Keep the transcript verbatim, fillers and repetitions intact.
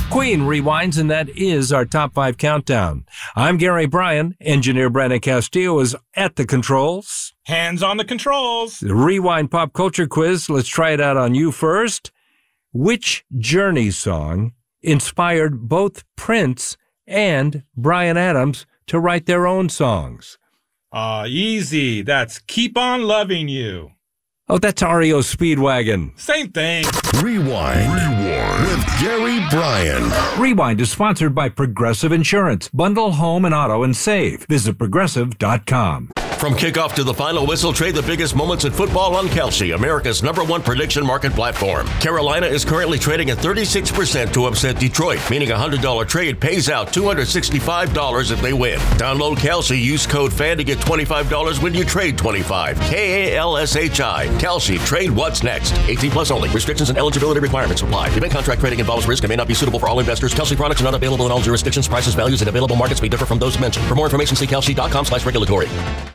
Queen rewinds, and that is our top five countdown. I'm Gary Bryan. Engineer Brandon Castillo is at the controls. Hands on the controls. The Rewind Pop Culture Quiz. Let's try it out on you first. Which Journey song inspired both Prince and Bryan Adams to write their own songs? Ah, uh, easy. That's Keep On Loving You. Oh, that's R E O Speedwagon. Same thing. Rewind. Rewind. With Gary Bryan. Rewind is sponsored by Progressive Insurance. Bundle home and auto and save. Visit progressive dot com. From kickoff to the final whistle, trade the biggest moments in football on Kalshi, America's number one prediction market platform. Carolina is currently trading at thirty-six percent to upset Detroit, meaning a one hundred dollars trade pays out two hundred sixty-five dollars if they win. Download Kalshi, use code FAN to get twenty-five dollars when you trade twenty-five dollars. K A L S H I. Kalshi, trade what's next. eighteen plus only. Restrictions and eligibility requirements apply. Event contract trading involves risk and may not be suitable for all investors. Kalshi products are not available in all jurisdictions. Prices, values, and available markets may differ from those mentioned. For more information, see kalshi dot com slash regulatory.